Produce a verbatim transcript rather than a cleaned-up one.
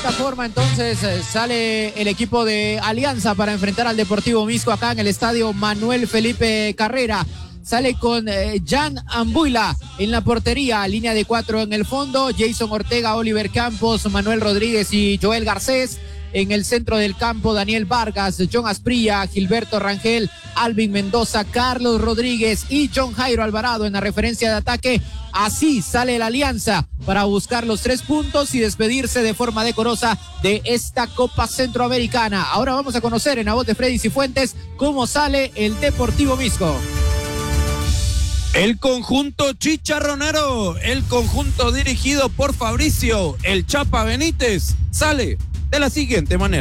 esta forma entonces sale el equipo de Alianza para enfrentar al Deportivo Misco acá en el estadio Manuel Felipe Carrera. Sale con eh, Jan Ambuila en la portería, línea de cuatro en el fondo, Jason Ortega, Oliver Campos, Manuel Rodríguez y Joel Garcés. En el centro del campo, Daniel Vargas, John Asprilla, Gilberto Rangel, Alvin Mendoza, Carlos Rodríguez y John Jairo Alvarado en la referencia de ataque. Así sale la Alianza para buscar los tres puntos y despedirse de forma decorosa de esta Copa Centroamericana. Ahora vamos a conocer en la voz de Freddy Cifuentes cómo sale el Deportivo Misco. El conjunto chicharronero, el conjunto dirigido por Fabricio El Chapa Benítez, sale de la siguiente manera.